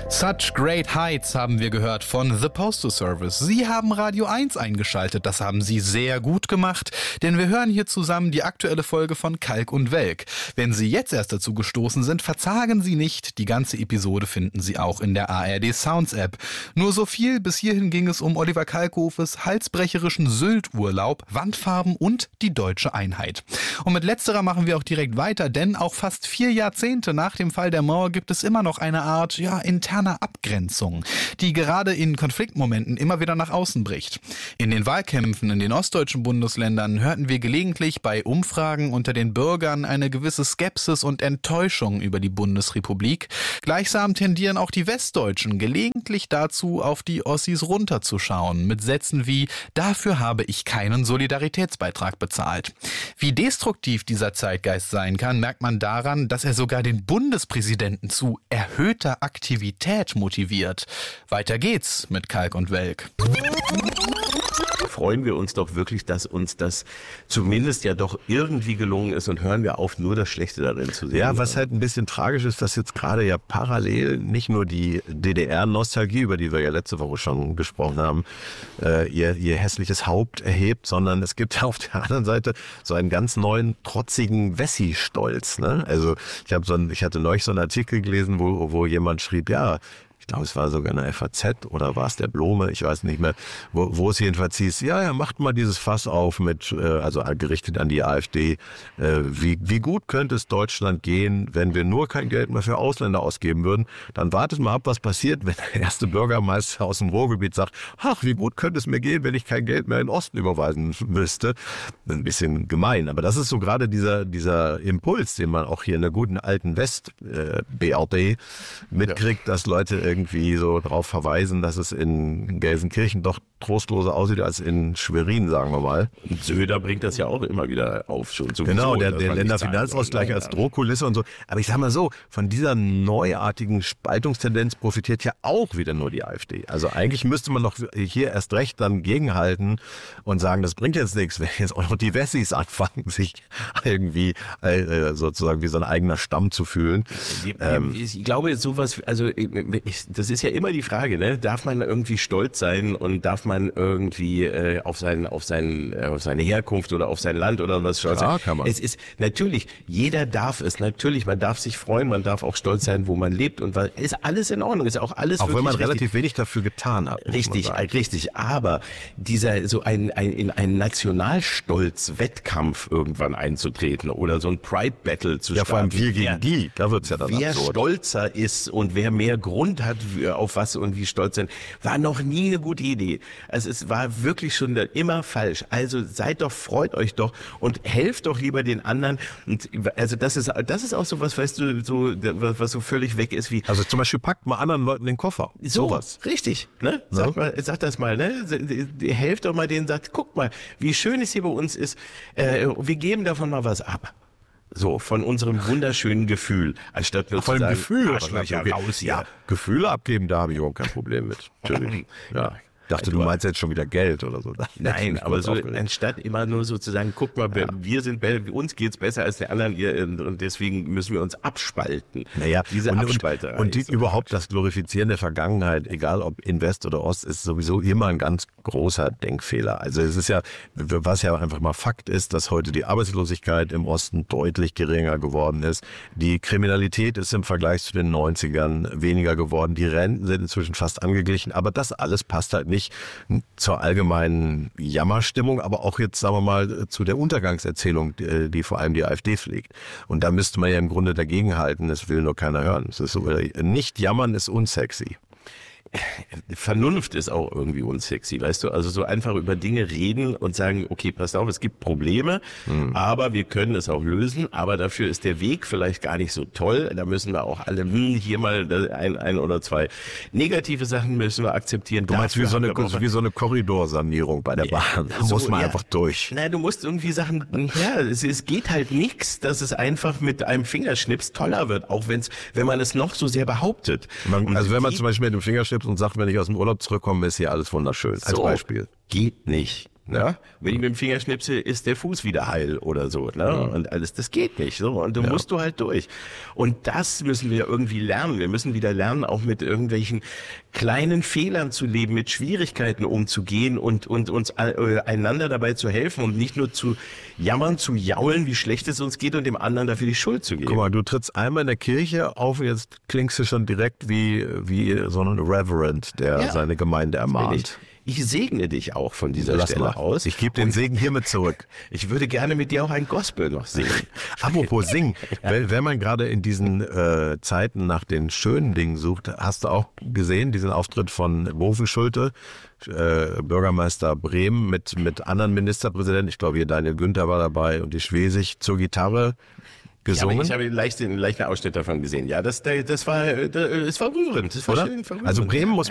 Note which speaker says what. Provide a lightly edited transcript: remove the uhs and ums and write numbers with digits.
Speaker 1: Such Great Heights haben wir gehört von The Postal Service. Sie haben Radio 1 eingeschaltet, das haben Sie sehr gut gemacht, denn wir hören hier zusammen die aktuelle Folge von Kalk und Welk. Wenn Sie jetzt erst dazu gestoßen sind, verzagen Sie nicht, die ganze Episode finden Sie auch in der ARD Sounds App. Nur so viel, bis hierhin ging es um Oliver Kalkofes halsbrecherischen Sylt-Urlaub, Wandfarben und die deutsche Einheit. Und mit letzterer machen wir auch direkt weiter, denn auch fast 4 Jahrzehnte nach dem Fall der Mauer gibt es immer noch eine Art, interner Abgrenzung, die gerade in Konfliktmomenten immer wieder nach außen bricht. In den Wahlkämpfen in den ostdeutschen Bundesländern hörten wir gelegentlich bei Umfragen unter den Bürgern eine gewisse Skepsis und Enttäuschung über die Bundesrepublik. Gleichsam tendieren auch die Westdeutschen gelegentlich dazu, auf die Ossis runterzuschauen, mit Sätzen wie „Dafür habe ich keinen Solidaritätsbeitrag bezahlt". Wie destruktiv dieser Zeitgeist sein kann, merkt man daran, dass er sogar den Bundespräsidenten zu erhöhter Aktivität motiviert. Weiter geht's mit Kalk und Welk.
Speaker 2: Freuen wir uns doch wirklich, dass uns das zumindest ja doch irgendwie gelungen ist und hören wir auf, nur das Schlechte darin zu sehen.
Speaker 3: Ja, was halt ein bisschen tragisch ist, dass jetzt gerade ja parallel nicht nur die DDR-Nostalgie, über die wir ja letzte Woche schon gesprochen haben, ihr hässliches Haupt erhebt, sondern es gibt auf der anderen Seite so einen ganz neuen, trotzigen Wessi-Stolz. Ne? Also ich hatte neulich so einen Artikel gelesen, wo jemand schrieb, ich glaube, es war sogar eine FAZ oder war es der Blome, ich weiß nicht mehr, wo es jedenfalls hieß, macht mal dieses Fass auf mit, also gerichtet an die AfD, wie gut könnte es Deutschland gehen, wenn wir nur kein Geld mehr für Ausländer ausgeben würden, dann wartet mal ab, was passiert, wenn der erste Bürgermeister aus dem Ruhrgebiet sagt, ach, wie gut könnte es mir gehen, wenn ich kein Geld mehr in den Osten überweisen müsste. Ein bisschen gemein, aber das ist so gerade dieser Impuls, den man auch hier in der guten alten West-BRD mitkriegt, dass Leute irgendwie so darauf verweisen, dass es in Gelsenkirchen doch trostloser aussieht als in Schwerin, sagen wir mal.
Speaker 2: Und Söder bringt das ja auch immer wieder auf. Schon sowieso,
Speaker 3: genau, der Länderfinanzausgleich als Drohkulisse und so. Aber ich sag mal so, von dieser neuartigen Spaltungstendenz profitiert ja auch wieder nur die AfD. Also eigentlich müsste man doch hier erst recht dann gegenhalten und sagen, das bringt jetzt nichts, wenn jetzt auch noch die Wessis anfangen, sich irgendwie sozusagen wie so ein eigener Stamm zu fühlen.
Speaker 2: Ich glaube, sowas, also das ist ja immer die Frage, ne? Darf man irgendwie stolz sein und darf man irgendwie auf seine Herkunft oder auf sein Land oder was stolz sein?
Speaker 3: Kann man.
Speaker 2: Es ist natürlich, jeder darf es, natürlich, man darf sich freuen, man darf auch stolz sein, wo man lebt und ist alles in Ordnung, ist auch alles
Speaker 3: auch wenn man
Speaker 2: richtig,
Speaker 3: relativ wenig dafür getan hat.
Speaker 2: Richtig, aber dieser so in einen Nationalstolz-Wettkampf irgendwann einzutreten oder so ein Pride-Battle zu starten.
Speaker 3: Ja, vor allem wir gegen die, da wird's ja dann
Speaker 2: wer
Speaker 3: absurd.
Speaker 2: Stolzer ist und wer mehr Grund hat, auf was und wie stolz sein, war noch nie eine gute Idee. Also es war wirklich schon immer falsch. Also freut euch doch und helft doch lieber den anderen. Und also das ist auch so was, weißt du, was so völlig weg ist wie.
Speaker 3: Also zum Beispiel packt mal anderen Leuten den Koffer.
Speaker 2: Sowas. Richtig, ne? Sag das mal, ne? Helft doch mal denen, sagt, guck mal, wie schön es hier bei uns ist. Wir geben davon mal was ab. So, von unserem wunderschönen Gefühl. Anstatt wir
Speaker 3: von dem Gefühl.
Speaker 2: raus hier.
Speaker 3: Ja, Gefühle abgeben, da habe ich überhaupt kein Problem mit. Natürlich. Ja. Dachte, du meinst jetzt schon wieder Geld oder so.
Speaker 2: Nein, aber so anstatt immer nur sozusagen, guck mal, uns geht's besser als der anderen und deswegen müssen wir uns abspalten.
Speaker 3: Naja,
Speaker 2: diese Abspalterei.
Speaker 3: Und überhaupt das Glorifizieren der Vergangenheit, egal ob in West oder Ost, ist sowieso immer ein ganz großer Denkfehler. Also es ist ja, was ja einfach mal Fakt ist, dass heute die Arbeitslosigkeit im Osten deutlich geringer geworden ist. Die Kriminalität ist im Vergleich zu den 90ern weniger geworden. Die Renten sind inzwischen fast angeglichen. Aber das alles passt halt nicht zur allgemeinen Jammerstimmung, aber auch jetzt, sagen wir mal, zu der Untergangserzählung, die vor allem die AfD pflegt. Und da müsste man ja im Grunde dagegenhalten, es will nur keiner hören. Es ist so, nicht jammern ist unsexy.
Speaker 2: Vernunft ist auch irgendwie unsexy, weißt du? Also so einfach über Dinge reden und sagen, okay, passt auf, es gibt Probleme, aber wir können es auch lösen, aber dafür ist der Weg vielleicht gar nicht so toll. Da müssen wir auch alle hier mal ein oder zwei negative Sachen müssen wir akzeptieren.
Speaker 3: Du meinst wie so eine Korridorsanierung bei der Bahn. Da muss man einfach durch.
Speaker 2: Nein, du musst irgendwie Sachen, es geht halt nichts, dass es einfach mit einem Fingerschnips toller wird, auch wenn man es noch so sehr behauptet.
Speaker 3: Also wenn man zum Beispiel mit dem Fingerschnips und sagt, wenn ich aus dem Urlaub zurückkomme, ist hier alles wunderschön. Als Beispiel.
Speaker 2: Geht nicht. Ne? Wenn ich mit dem Finger schnipse, ist der Fuß wieder heil oder so. Ne? Und alles, das geht nicht. So. Und musst du halt durch. Und das müssen wir irgendwie lernen. Wir müssen wieder lernen, auch mit irgendwelchen kleinen Fehlern zu leben, mit Schwierigkeiten umzugehen und uns einander dabei zu helfen und nicht nur zu jammern, zu jaulen, wie schlecht es uns geht und dem anderen dafür die Schuld zu geben.
Speaker 3: Guck mal, du trittst einmal in der Kirche auf und jetzt klingst du schon direkt wie so ein Reverend, der seine Gemeinde ermahnt.
Speaker 2: Ich segne dich auch von dieser Stelle aus.
Speaker 3: Ich gebe den Segen hiermit zurück.
Speaker 2: Ich würde gerne mit dir auch ein Gospel noch singen.
Speaker 3: Apropos singen, wenn man gerade in diesen Zeiten nach den schönen Dingen sucht, hast du auch gesehen, diesen Auftritt von Bovenschulte, Bürgermeister Bremen mit anderen Ministerpräsidenten, ich glaube hier Daniel Günther war dabei und die Schwesig zur Gitarre gesungen.
Speaker 2: Ja, ich habe einen leichten Ausschnitt davon gesehen. Ja, das war rührend. Das war schön verrührend.
Speaker 3: Also Bremen muss